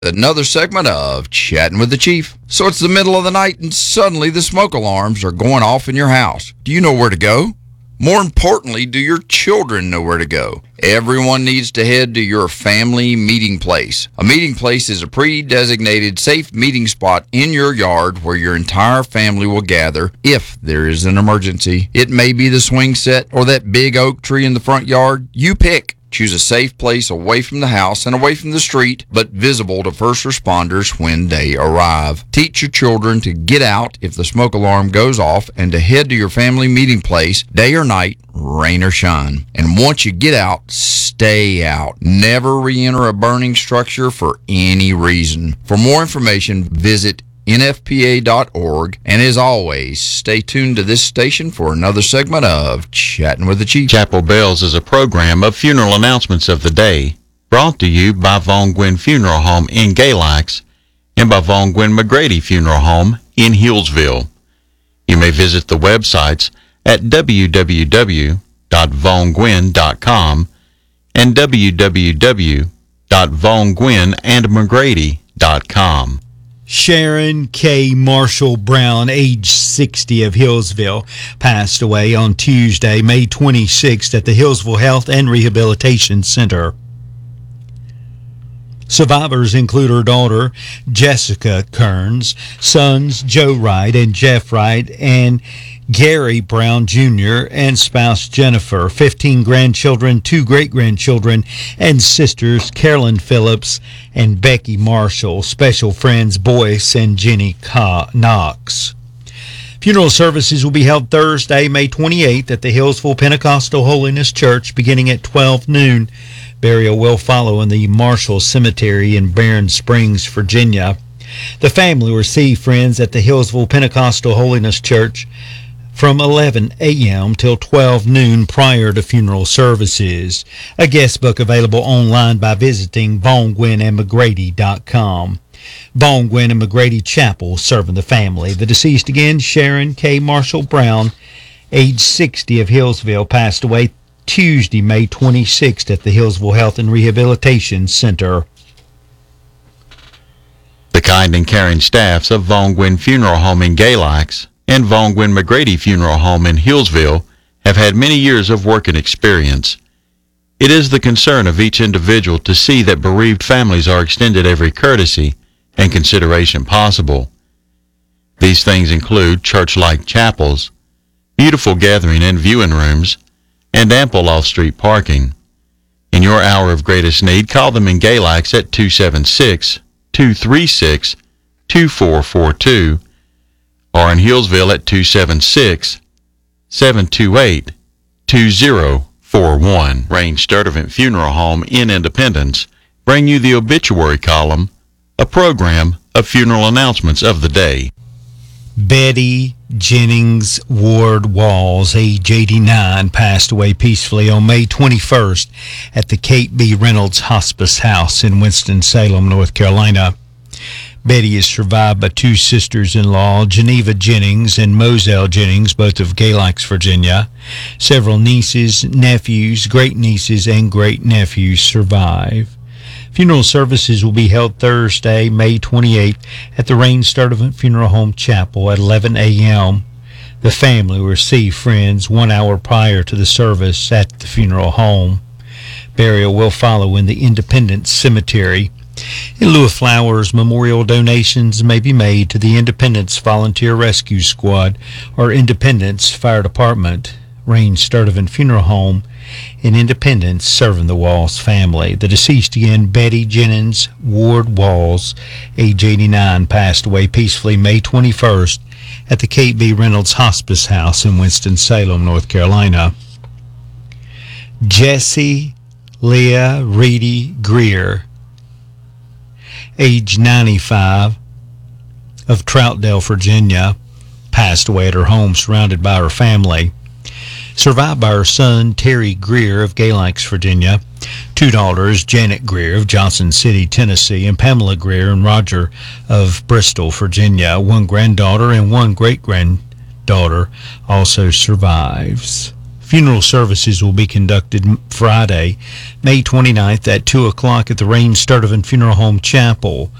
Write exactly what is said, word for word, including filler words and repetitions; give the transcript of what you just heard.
Another segment of Chatting with the Chief. So it's the middle of the night and suddenly the smoke alarms are going off in your house. Do you know where to go? More importantly, do your children know where to go? Everyone needs to head to your family meeting place. A meeting place is a pre-designated safe meeting spot in your yard where your entire family will gather if there is an emergency. It may be the swing set or that big oak tree in the front yard. You pick. Choose a safe place away from the house and away from the street, but visible to first responders when they arrive. Teach your children to get out if the smoke alarm goes off and to head to your family meeting place, day or night, rain or shine. And once you get out, stay out. Never re-enter a burning structure for any reason. For more information, visit N F P A dot org, and as always, stay tuned to this station for another segment of Chatting with the Chief. Chapel Bells is a program of funeral announcements of the day, brought to you by Vaughn Gwynn Funeral Home in Galax and by Vaughn Gwynn McGrady Funeral Home in Hillsville. You may visit the websites at w w w dot vaughn gwynn dot com and w w w dot vaughn gwynn and mcgrady dot com. Sharon K. Marshall Brown, age sixty, of Hillsville, passed away on Tuesday, May twenty-sixth, at the Hillsville Health and Rehabilitation Center. Survivors include her daughter, Jessica Kearns, sons Joe Wright and Jeff Wright, and Gary Brown Junior, and spouse Jennifer, fifteen grandchildren, two great-grandchildren, and sisters Carolyn Phillips and Becky Marshall, special friends Boyce and Jenny Knox. Funeral services will be held Thursday, May twenty-eighth, at the Hillsville Pentecostal Holiness Church, beginning at twelve noon. Burial will follow in the Marshall Cemetery in Barron Springs, Virginia. The family will receive friends at the Hillsville Pentecostal Holiness Church from eleven a.m. till twelve noon prior to funeral services. A guest book available online by visiting vaughn gwynn and mcgrady dot com. Vaughn Gwynn and McGrady Chapel, serving the family. The deceased again, Sharon K. Marshall Brown, age sixty, of Hillsville, passed away Tuesday, May twenty-sixth, at the Hillsville Health and Rehabilitation Center. The kind and caring staffs of Vaughn Gwynn Funeral Home in Galax and Vaughn Gwynn McGrady Funeral Home in Hillsville have had many years of working experience. It is the concern of each individual to see that bereaved families are extended every courtesy and consideration possible. These things include church-like chapels, beautiful gathering and viewing rooms, and ample off-street parking. In your hour of greatest need, call them in Galax at two seven six, two three six, two four four two or in Hillsville at two seven six, seven two eight, two zero four one. Range Sturtevant Funeral Home in Independence bring you the obituary column, a program of funeral announcements of the day. Betty Jennings Ward Walls, age eighty-nine, passed away peacefully on May twenty-first at the Kate B. Reynolds Hospice House in Winston-Salem, North Carolina. Betty is survived by two sisters-in-law, Geneva Jennings and Moselle Jennings, both of Galax, Virginia. Several nieces, nephews, great-nieces, and great-nephews survive. Funeral services will be held Thursday, May twenty-eighth, at the Rain Sturtevant Funeral Home Chapel at eleven a.m. The family will receive friends one hour prior to the service at the funeral home. Burial will follow in the Independence Cemetery. In lieu of flowers, memorial donations may be made to the Independence Volunteer Rescue Squad or Independence Fire Department, Rain Sturtevant Funeral Home in Independence, serving the Walls family. The deceased again, Betty Jennings Ward Walls, age eighty-nine, passed away peacefully May twenty-first at the Kate B. Reynolds Hospice House in Winston-Salem, North Carolina. Jessie Leah Reedy Greer, age ninety-five, of Troutdale, Virginia, passed away at her home surrounded by her family. Survived by her son, Terry Greer of Galax, Virginia, two daughters, Janet Greer of Johnson City, Tennessee, and Pamela Greer and Roger of Bristol, Virginia. One granddaughter and one great-granddaughter also survives. Funeral services will be conducted Friday, May twenty-ninth at two o'clock at the Rain Sturdivant Funeral Home Chapel.